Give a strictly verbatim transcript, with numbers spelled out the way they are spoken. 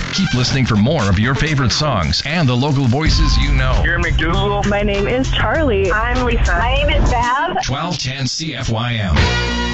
Keep listening for more of your favorite songs and the local voices you know. You're McDougal. My name is Charlie. I'm Lisa. My name is Bev. twelve ten C F Y M.